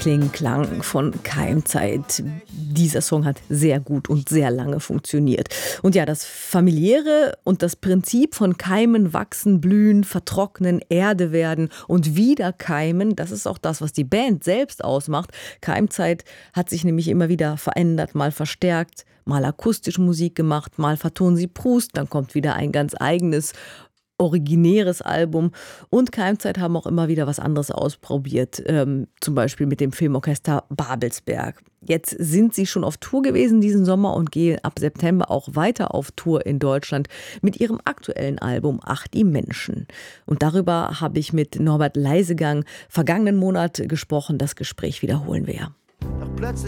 Klang von Keimzeit. Dieser Song hat sehr gut und sehr lange funktioniert. Und ja, das Familiäre und das Prinzip von Keimen, Wachsen, Blühen, Vertrocknen, Erde werden und wieder keimen, das ist auch das, was die Band selbst ausmacht. Keimzeit hat sich nämlich immer wieder verändert, mal verstärkt, mal akustisch Musik gemacht, mal vertonen sie Proust, dann kommt wieder ein ganz eigenes originäres Album, und Keimzeit haben auch immer wieder was anderes ausprobiert, zum Beispiel mit dem Filmorchester Babelsberg. Jetzt sind sie schon auf Tour gewesen diesen Sommer und gehen ab September auch weiter auf Tour in Deutschland mit ihrem aktuellen Album Ach die Menschen. Und darüber habe ich mit Norbert Leisegang vergangenen Monat gesprochen. Das Gespräch wiederholen wir.